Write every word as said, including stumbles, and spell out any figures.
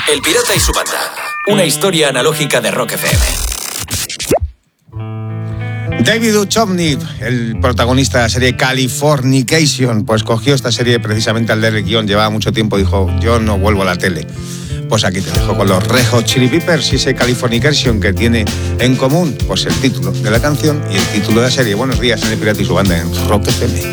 El Pirata y su banda. Una historia analógica de Rock F M. David Duchovny, el protagonista de la serie Californication, pues cogió esta serie precisamente al leer el guión. Llevaba mucho tiempo, dijo, yo no vuelvo a la tele. Pues aquí te dejo con los Red Hot Chili Peppers y ese Californication que tiene en común pues el título de la canción y el título de la serie. Buenos días en El Pirata y su banda en Rock F M.